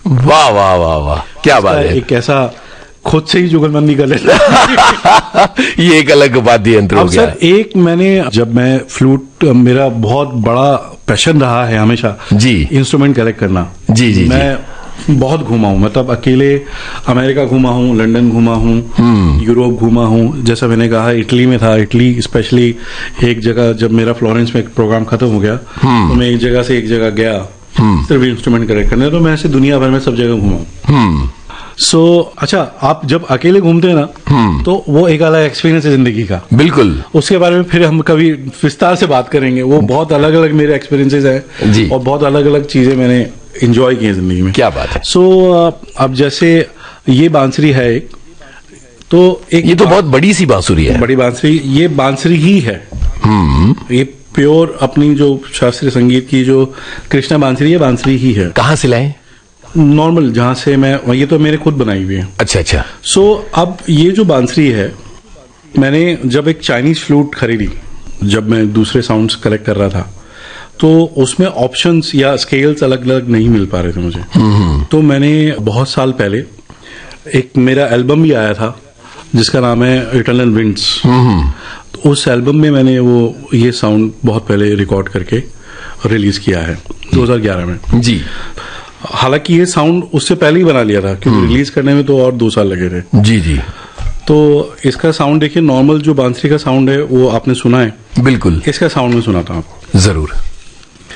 वाह वाह वाह वाह, क्या बात है। एक ऐसा खुद से ही जुगलबंदी कर लेता ये एक अलग वाद्य यंत्र हो गया। सर एक मैंने जब मैं फ्लूट, मेरा बहुत बड़ा पैशन रहा है हमेशा जी इंस्ट्रूमेंट कलेक्ट करना। जी जी मैं बहुत घूमा हूँ, मतलब अकेले अमेरिका घूमा हूँ, लंदन घूमा हूँ, यूरोप घूमा हूँ। जैसा मैंने कहा इटली में था, इटली स्पेशली एक जगह जब मेरा फ्लोरेंस में एक प्रोग्राम खत्म हो गया तो मैं एक जगह से एक जगह गया सिर्फ इंस्ट्रूमेंट कलेक्ट करने। तो मैं ऐसे दुनिया भर में सब जगह घूमा हूँ। अच्छा, आप जब अकेले घूमते हैं ना तो वो एक अलग एक्सपीरियंस है जिंदगी का। बिल्कुल, उसके बारे में फिर हम कभी विस्तार से बात करेंगे। वो बहुत अलग अलग मेरे एक्सपीरियंसेस हैं जी, और बहुत अलग अलग चीजें मैंने एंजॉय की है जिंदगी में। क्या बात है। अब जैसे ये बांसुरी है एक, तो एक ये तो बहुत बड़ी सी बांसुरी है। बड़ी बांसुरी, ये बांसुरी ही है। ये प्योर अपनी जो शास्त्रीय संगीत की जो कृष्णा बांसुरी है, बांसुरी ही है। कहाँ से लाए? नॉर्मल जहां से मैं, ये तो मेरे खुद बनाई हुई है। अच्छा अच्छा। अब ये जो बांसुरी है, मैंने जब एक चाइनीज फ्लूट खरीदी, जब मैं दूसरे साउंड्स कलेक्ट कर रहा था, तो उसमें ऑप्शंस या स्केल्स अलग अलग नहीं मिल पा रहे थे मुझे। तो मैंने बहुत साल पहले एक मेरा एल्बम भी आया था जिसका नाम है इटर्नल विंड्स। तो उस एल्बम में मैंने ये साउंड बहुत पहले रिकॉर्ड करके रिलीज किया है 2011 में जी। हालांकि ये साउंड उससे पहले ही बना लिया था क्योंकि रिलीज करने में तो और 2 साल लगे थे। जी जी। तो इसका साउंड देखिए, नॉर्मल जो बांसुरी का साउंड है वो आपने सुना है, बिल्कुल, इसका साउंड में सुनाता हूं आपको। जरूर।